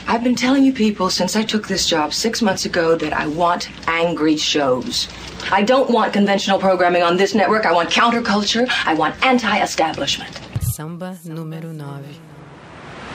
I've been telling you people since I took this job 6 months ago that I want angry shows. I don't want conventional programming on this network. I want counterculture. I want anti-establishment. Samba número 9.